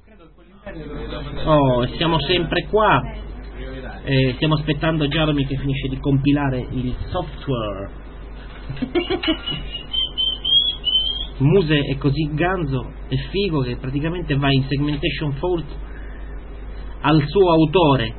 Oh, siamo sempre qua. Stiamo aspettando Jeremy che finisce di compilare il software. Muse è così ganzo e figo che praticamente va in segmentation fault al suo autore.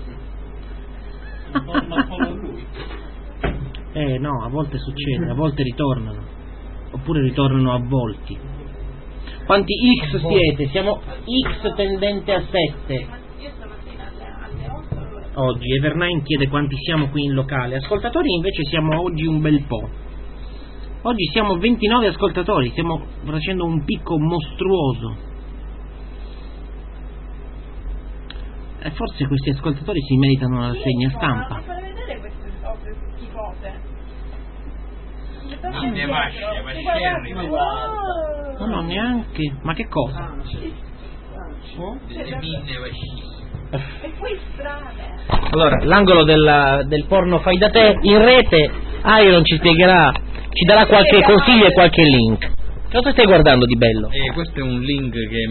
Ma solo lui. No, a volte succede, a volte ritornano, oppure ritornano a volti. Quanti X siete? Siamo X tendente a 7. Oggi Evernine chiede quanti siamo qui in locale. Ascoltatori invece siamo oggi un bel po'. Oggi siamo 29 ascoltatori, stiamo facendo un picco mostruoso. E forse questi ascoltatori si meritano la segna stampa. Ma fare vedere queste cose schifose. Ne vascerri. No, no, neanche. Ma che cosa? Delle pinne vascissime. E poi strane. Allora, l'angolo del porno fai da te in rete, Iron ci spiegherà, ci darà qualche consiglio e qualche link. Cosa stai guardando di bello? Questo è un link che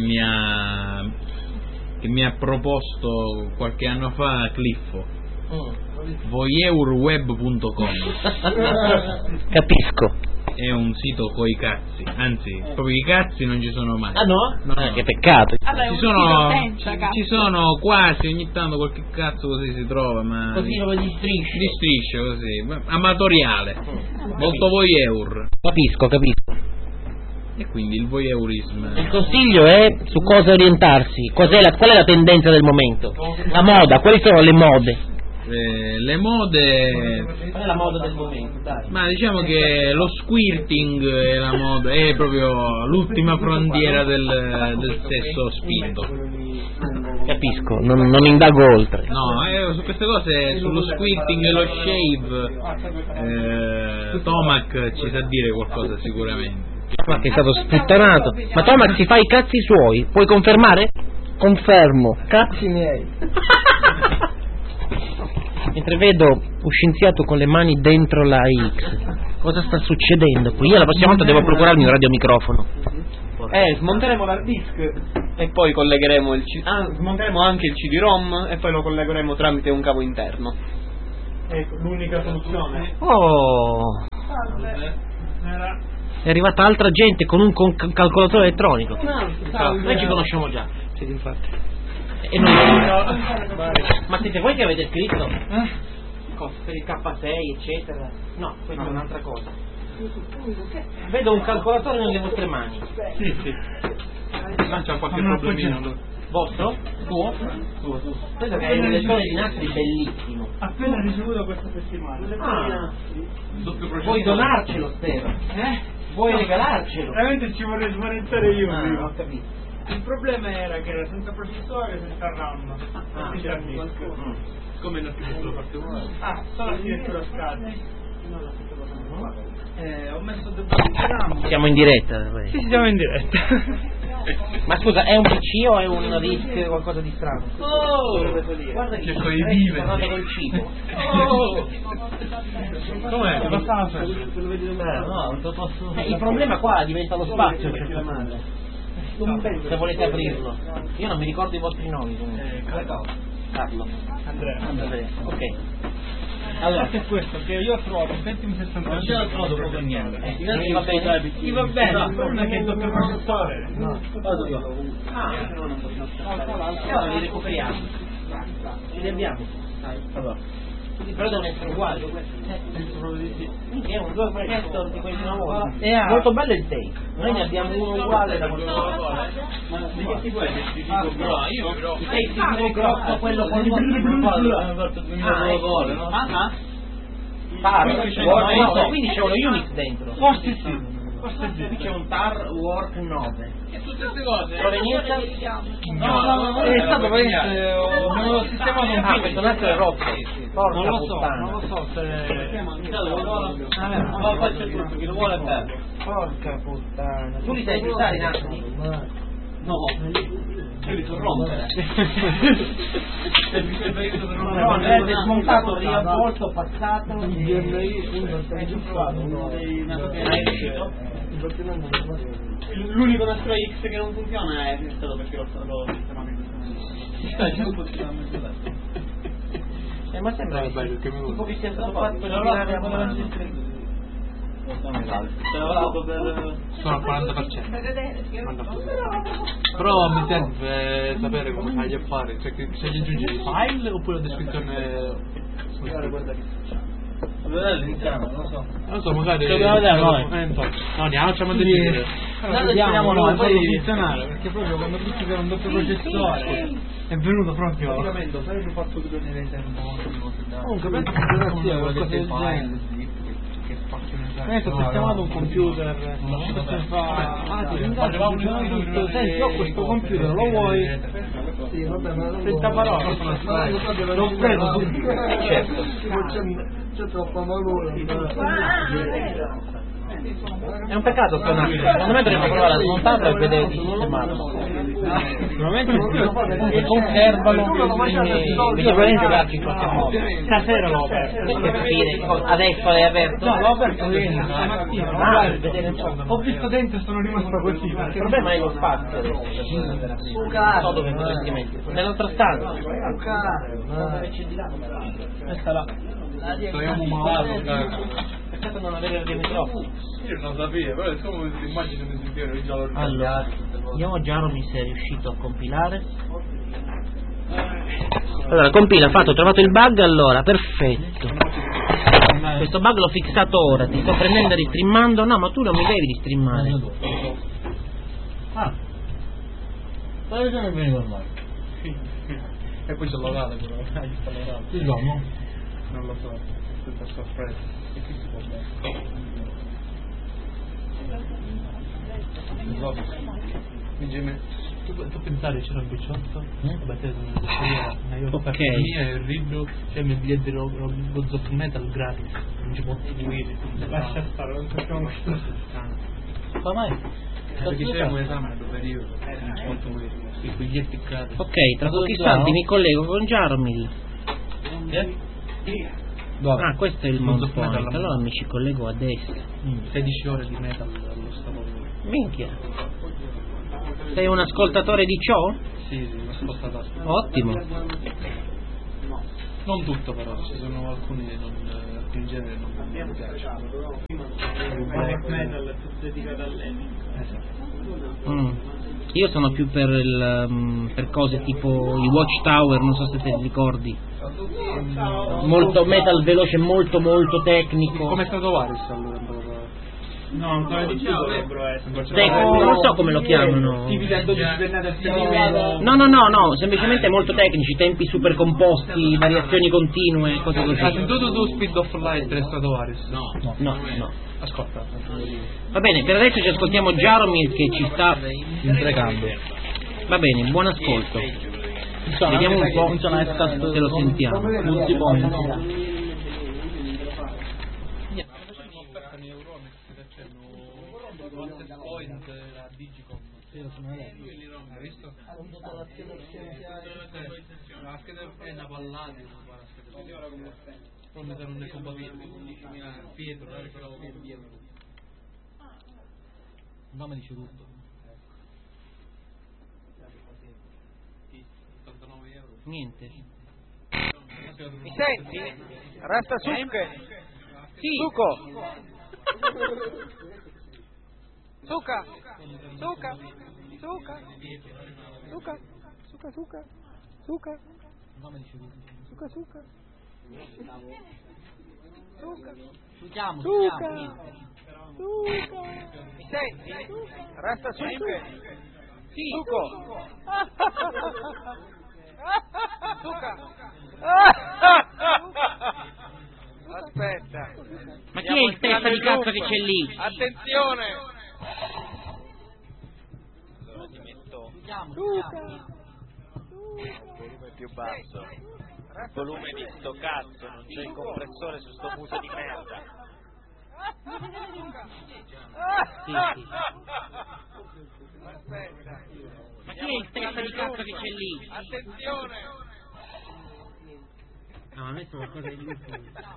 mi ha proposto qualche anno fa Cliffo. Voyeurweb.com. Capisco. È un sito coi cazzi, anzi, proprio i cazzi non ci sono mai. Ah no? Che peccato. Allora, Ci sono quasi, ogni tanto qualche cazzo così si trova, ma Così lo vedi strisce. di strisce così, amatoriale, molto voyeur. Capisco. E quindi il voyeurismo. Il consiglio è su cosa orientarsi, qual è la tendenza del momento? La moda, quali sono le mode? Le mode. Qual è la moda del momento? Dai. Ma diciamo che lo squirting è la moda, è proprio l'ultima frontiera del sesso spinto. Capisco, non indago oltre. No, su queste cose, sullo squirting e lo shave, Tomac ci sa dire qualcosa sicuramente. Ma che è stato sputtanato. Ma Tomac si fa i cazzi suoi, puoi confermare? Confermo, cazzi miei. Mentre vedo un scienziato con le mani dentro la X, cosa sta succedendo qui? Io la prossima volta devo procurarmi un radiomicrofono. Smonteremo l'hard disk e poi collegheremo smonteremo anche il CD-ROM e poi lo collegheremo tramite un cavo interno. Ecco, l'unica soluzione. Oh, è arrivata altra gente con un calcolatore elettronico. Noi ci conosciamo già. Sì, infatti. E noi... Ma siete voi che avete scritto? Per il K6 eccetera? No, questa è un'altra cosa. Vedo un calcolatore nelle vostre mani. Sì. Ma c'è qualche problemino. Vostro? Tuo? Credo che è un lettore di nastri bellissimo. Appena ricevuto questa settimana. Vuoi donarcelo, spero? Vuoi regalarcelo? Veramente ci vorrei smanettare io prima. Ho capito. Il problema era che era senza processore, senza RAM. Come non si può fare uno? Solo la finestra scatti. Ho messo del RAM. Siamo in diretta. Sì, siamo in diretta. Ma scusa, è un PC o è un RISC o qualcosa di strano? Guarda che vive. Parlando col cibo. Com'è? Che bastava Il problema qua diventa lo spazio, cioè, se volete aprirlo. Io non mi ricordo i vostri nomi comunque. Carlo. Andrea. Ok. Allora, è questo che io ho trovato 20,60. Non ce l'ho trovato proprio niente. va bene. Sì, va bene, il problema è che il doppio processore. Allora li recuperiamo. Ce li abbiamo. Allora. Però devono essere uguali. È un due processor di quelli di una volta. Molto bello il take. Noi ne abbiamo uno uguale da questo. Di che tipo è? Io però. Il take di tipo grosso, quello con quindi c'è uno Unix dentro. Forse sì. Qui c'è un TAR Work 9. E tutte queste cose. Provenienza? No, è stato veramente un sistema non questo nastro è rotto. non lo so se Ma faccio tutto, chi lo vuole bene. Porca puttana. Tu li sai usare i nastri? No. Io li so rompere. No, andrebbe smontato, riavvolto, passato e aggiustato. L'unico nastro X che non funziona è stato perché l'ho sistemato. Ma sembra tipo che sia stato fatto per tirare a mano. Sono al 40%. Però mi serve sapere come fai a fare, cioè che se gli aggiungi i file oppure la descrizione. Iniziamo, non lo so. Non so, magari. Dobbiamo vedere noi. No, andiamo, facciamo a decidere. Vediamo noi, poi poi funzionare, perché proprio quando tutti per un doppio processore è venuto proprio. Comunque penso che sia qualcosa del genere. Ho sistemato un computer, ti ringrazio, tutto. Senti, ho questo computer, lo vuoi? Sì, vabbè, ma senza parole, l'ho preso subito. Certo. C'è troppa malora. È un peccato che secondo me dovremmo provare a smontarlo e vedere di sistemarlo. Sicuramente conservalo e giocarci in qualche modo. Stasera l'ho aperto. Adesso l'hai aperto? No, l'ho aperto ieri stamattina. Vedere un po'. Ho visto dentro e sono rimasto così. Il problema è lo spazio adesso. Non so dove potresti mettere. Nell'altra stanza. Questa là. Togliamo malato, Peccato non avere il microfono. Io non sapevo, però è come se immagino di sentire già l'ho Allora, vediamo Jaromir se è riuscito a compilare. Allora, compila, ho trovato il bug, allora, perfetto. Questo bug l'ho fissato ora, ti sto prendendo e ristreamando. No, ma tu non mi devi ristreamare. Dove sono il normale? E poi c'è l'orale però, Sì, no? non lo so, tutta sorpresa. E qui si può bene. Tu pensare c'era un picciotto? Vabbè, te io ho Ok. mia e il libro, cioè mi biglietti lo Zop Metal gratis, non ci può seguire. Lascia stare, non sappiamo questo. Ma mai? Perché c'è un esame nel periodo, non ci può seguire. I biglietti gratis. Ok, tra pochi istanti mi collego con Jaromir. Ah, questo è il mount point, allora mi ci collego adesso. 16 ore di metal allo stato puro. Minchia. Sei un ascoltatore di ciò? Sì, l'ho ascoltato. Ottimo. Non tutto però, ci sono alcuni generi non mi piacciono. Black metal è tutto dedicato a lei. Esatto. Io sono più per cose tipo i Watchtower, non so se te li ricordi. Molto metal veloce, molto tecnico. Come è stato Varis allora? No, ancora di più dovrebbero essere. Non so come lo chiamano. Tipi da 12 pennate al secondo. No, semplicemente molto tecnici, tempi super composti, variazioni continue, cose Hai così. sentito tu Speed of Light è stato Varis? No. Ascolta. Va bene, per adesso ci ascoltiamo Jaromir che ci sta entregando. Va bene, buon ascolto. Vediamo un po' se lo sentiamo. Non si può. Hai visto? La scheda è una pallata, però mi non è compatibile, 11.000 Pietro, però Pietro. Nome dice tutto. 89 euro. Niente. Mi senti? Resta Sucche? Sì. Suco? Suca? Nome dice tutto. Sentiamo. Mi senti? Resta Sucche? Sì. Suco? Suca? Aspetta. Ma chi è il testa di cazzo che c'è lì? Attenzione! Allora ti metto il volume più basso. Il volume di sto cazzo, non c'è il compressore su sto muso di merda. Sì. Aspetta. Ma chi è il testa di cazzo che c'è lì? Attenzione! No, ma messo qualcosa di giusto.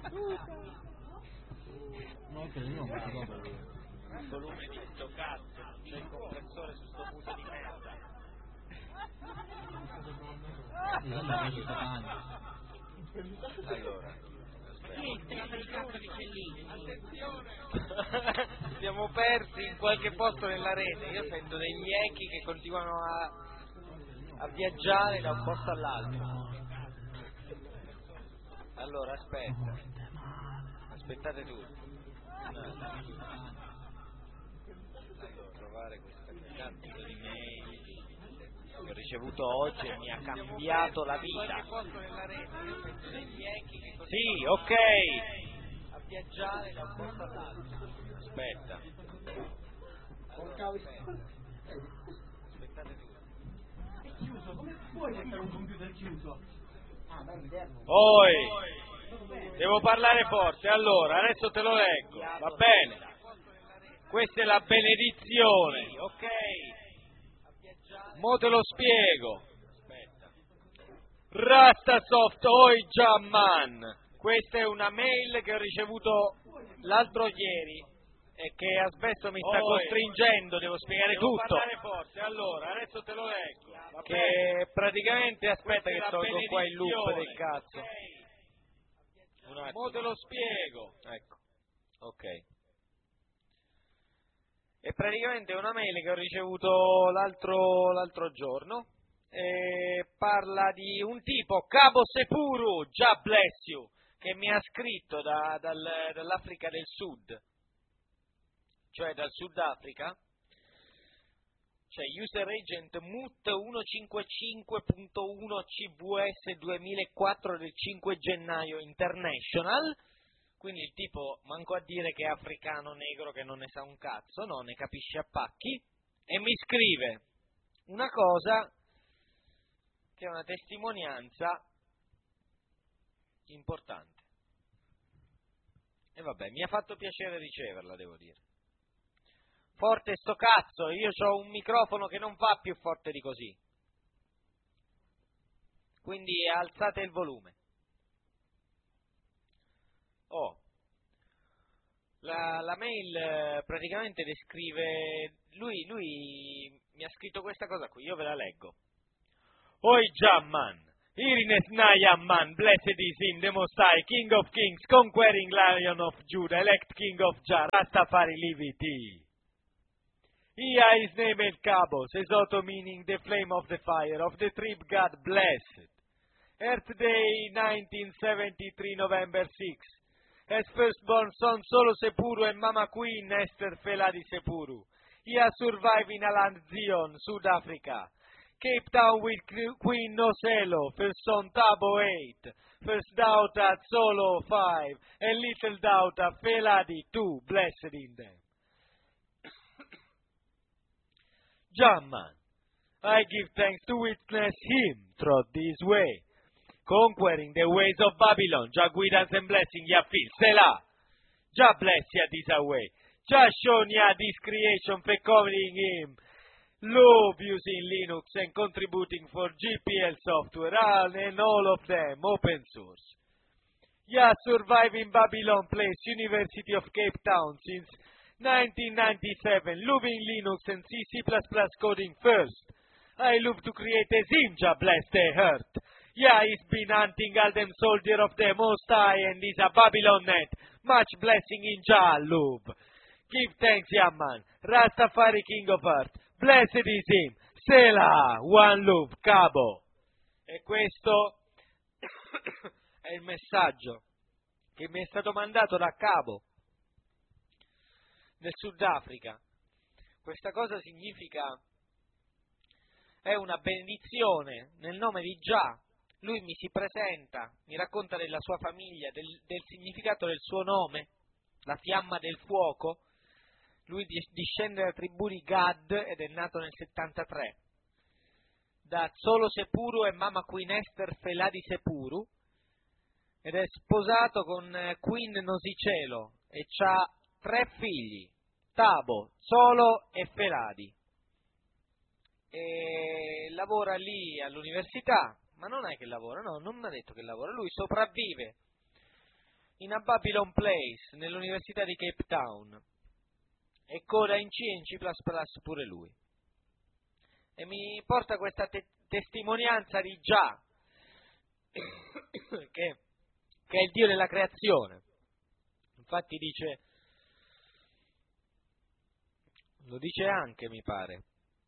No, che no, ma Il volume di sto cazzo, non c'è il compressore su sto muso di merda. Allora, Il testa di cazzo che c'è lì? attenzione! Siamo persi in qualche posto nella rete. Io sento degli echi che continuano a viaggiare da un posto all'altro. Allora, aspettate tutti. Allora, trovare questa cazzo di mail che ho ricevuto oggi e mi ha cambiato la vita. Sì, ok. A viaggiare da un posto all'altro. Aspetta. Allora, aspettate tutti. è chiuso, come puoi mettere un computer chiuso? Ah, ma è interno. Poi devo parlare forte. Allora, adesso te lo leggo. Va bene. Questa è la benedizione. Ok. Mo te lo spiego. Rastasoft Oi Jamman. Questa è una mail che ho ricevuto l'altro ieri e che adesso mi sta costringendo, devo spiegare tutto. Parlare forte. Allora, adesso te lo leggo. Che praticamente aspetta che tolgo qua il loop del cazzo. Un attimo. Mo te lo spiego. Ecco. Ok. E praticamente è una mail che ho ricevuto l'altro giorno. Parla di un tipo, Cabo Sepuru, God bless you, che mi ha scritto dall'Africa del Sud, cioè dal Sudafrica. C'è user agent MUT 155.1 CVS 2004 del 5 gennaio international. Quindi il tipo manco a dire che è africano negro, che non ne sa un cazzo, no, ne capisce a pacchi, e mi scrive una cosa che è una testimonianza importante. E vabbè, mi ha fatto piacere riceverla, devo dire. Forte sto cazzo, io ho un microfono che non va più forte di così. Quindi alzate il volume. Oh, la mail praticamente descrive, lui mi ha scritto questa cosa qui, io ve la leggo. Oi Jamman, Irines Nayamman, blessed is him, the Most High, King of Kings, conquering Lion of Judah, elect King of Jah, Rastafari Liviti. Ia is named Cabo, Sesoto meaning the flame of the fire, of the tribe God blessed. Earth Day 1973, November 6. As firstborn son Solo Sepuru and Mama Queen Esther Feladi Sepuru. He has survived in Aland Zion, South Africa. Cape Town with Queen Noselo, first son Tabo 8, first daughter Solo 5, and little daughter Feladi 2, blessed in them. Jamman, I give thanks to witness him through this way. Conquering the ways of Babylon, Jah guidance and blessing ya feel, Selah. Jah bless ya this way. Jah show ya this creation for covering him. Love using Linux and contributing for GPL software, and all of them open source. Ya survive in Babylon Place, University of Cape Town since 1997, loving Linux and C++ coding first. I love to create a Zim, Jah bless the earth. Yeah, he's been hunting all them soldier of the Most High and is a Babylon net. Much blessing in Jah, love. Give thanks, Yamman. Rastafari King of Earth. Blessed is him. Selah, one love, Cabo. E questo è il messaggio che mi è stato mandato da Cabo, nel Sudafrica. Questa cosa significa, è una benedizione nel nome di Jah. Lui mi si presenta, mi racconta della sua famiglia, del significato del suo nome, la fiamma del fuoco. Lui discende da tribù di Gad ed è nato nel 73. Da Solo Sepuru e Mama Queen Esther Feladi Sepuru, ed è sposato con Queen Nosicelo e ha 3 figli, Tabo, Solo e Feladi. E lavora lì all'università, ma non è che lavora, no, non mi ha detto che lavora, lui sopravvive in a Babylon Place, nell'università di Cape Town, e coda in C e in C++ pure lui. E mi porta questa testimonianza di Già, che è il Dio della creazione. Infatti dice, lo dice anche, mi pare,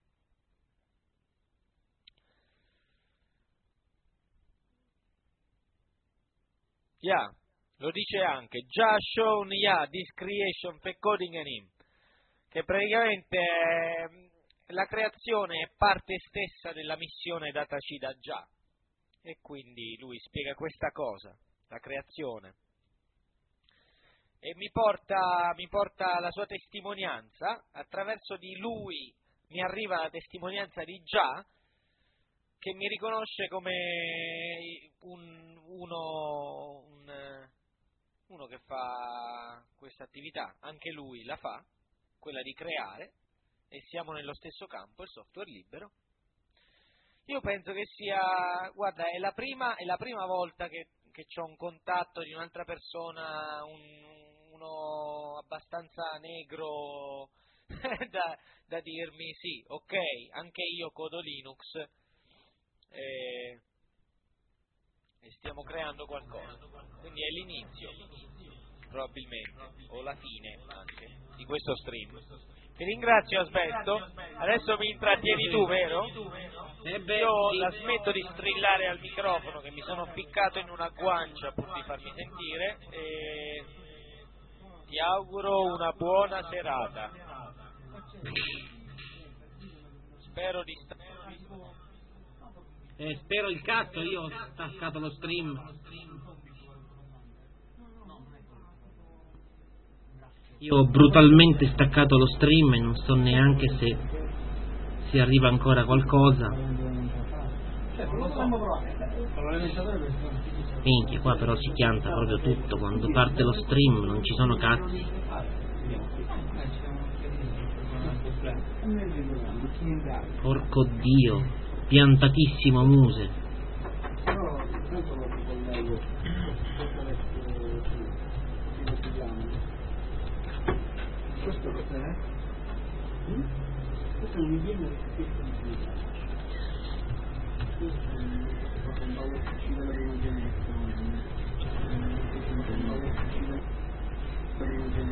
lo dice anche, Già shown this creation for coding in him, che praticamente la creazione è parte stessa della missione dataci da Già, e quindi lui spiega questa cosa, la creazione, e mi porta la sua testimonianza. Attraverso di lui mi arriva la testimonianza di Già, che mi riconosce come uno che fa questa attività, anche lui la fa, quella di creare, e siamo nello stesso campo, il software libero. Io penso che sia, guarda, è la prima volta che c'ho un contatto di un'altra persona, uno abbastanza negro da dirmi sì, ok, anche io codo Linux e stiamo creando qualcosa. Quindi è l'inizio, probabilmente, o la fine anche, di questo stream. Ti ringrazio, Asbesto. Adesso mi intrattieni tu, vero? Io la smetto di strillare al microfono, che mi sono ficcato in una guancia pur di farmi sentire, e ti auguro una buona serata. Spero di spero il cazzo, io ho staccato lo stream. Io ho brutalmente staccato lo stream e non so neanche se arriva ancora qualcosa. Minchia, qua però si chianta proprio tutto. Quando parte lo stream non ci sono cazzi. Porco Dio, piantatissimo Muse. Questo cos'è? Questo è un game che